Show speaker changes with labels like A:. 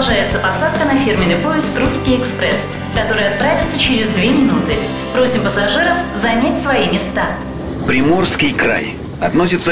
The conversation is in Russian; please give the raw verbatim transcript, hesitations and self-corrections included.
A: Продолжается посадка на фирменный поезд «Русский экспресс», который отправится через две минуты. Просим пассажиров занять свои места.
B: Приморский край относится